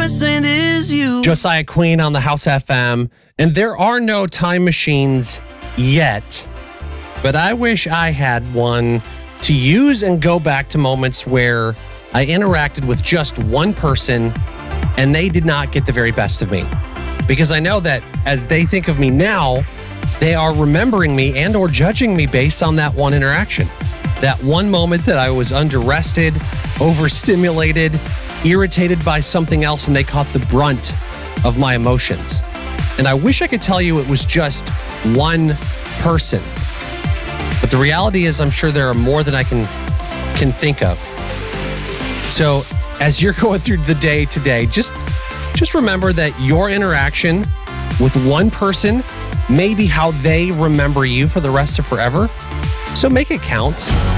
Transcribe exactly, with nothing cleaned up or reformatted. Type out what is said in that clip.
innocent is you. Josiah Queen on the House F M. And there are no time machines yet, but I wish I had one to use and go back to moments where I interacted with just one person and they did not get the very best of me. Because I know that as they think of me now, they are remembering me and or judging me based on that one interaction. That one moment that I was under-rested, overstimulated, irritated by something else, and they caught the brunt of my emotions. And I wish I could tell you it was just one person. But the reality is I'm sure there are more than I can can think of. So as you're going through the day today, just, just remember that your interaction with one person may be how they remember you for the rest of forever. So make it count.